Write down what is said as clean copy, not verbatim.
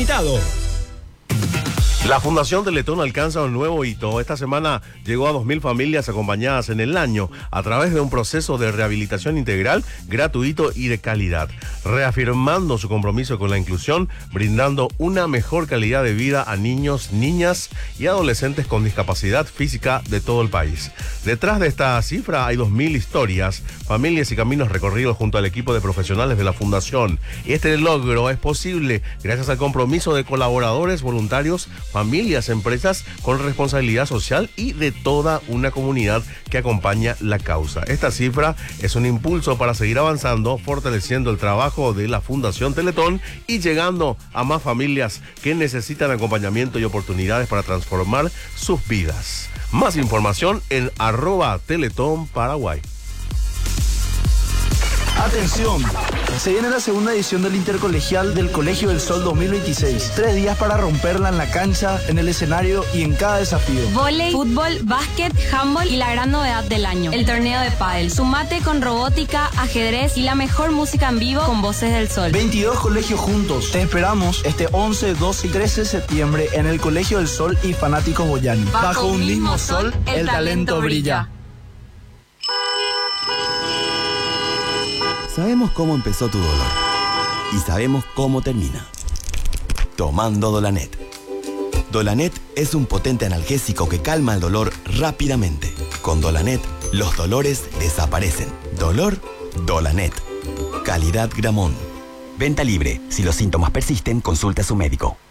limitado. La Fundación Teletón alcanza un nuevo hito. Esta semana llegó a 2.000 familias acompañadas en el año a través de un proceso de rehabilitación integral, gratuito y de calidad, reafirmando su compromiso con la inclusión, brindando una mejor calidad de vida a niños, niñas y adolescentes con discapacidad física de todo el país. Detrás de esta cifra hay 2.000 historias, familias y caminos recorridos junto al equipo de profesionales de la Fundación. Este logro es posible gracias al compromiso de colaboradores, voluntarios, familias, empresas con responsabilidad social y de toda una comunidad que acompaña la causa. Esta cifra es un impulso para seguir avanzando, fortaleciendo el trabajo de la Fundación Teletón y llegando a más familias que necesitan acompañamiento y oportunidades para transformar sus vidas. Más información en @Teletón Paraguay. Atención, se viene la segunda edición del Intercolegial del Colegio del Sol 2026. 3 días para romperla en la cancha, en el escenario y en cada desafío. Vóley, fútbol, básquet, handball y la gran novedad del año, el torneo de pádel. Sumate con robótica, ajedrez y la mejor música en vivo con Voces del Sol. 22 colegios juntos. Te esperamos este 11, 12 y 13 de septiembre en el Colegio del Sol y Fanáticos Boyani. Bajo un mismo sol, el talento brilla. Sabemos cómo empezó tu dolor y sabemos cómo termina. Tomando Dolanet. Dolanet es un potente analgésico que calma el dolor rápidamente. Con Dolanet, los dolores desaparecen. Dolor, Dolanet. Calidad Gramón. Venta libre. Si los síntomas persisten, consulte a su médico.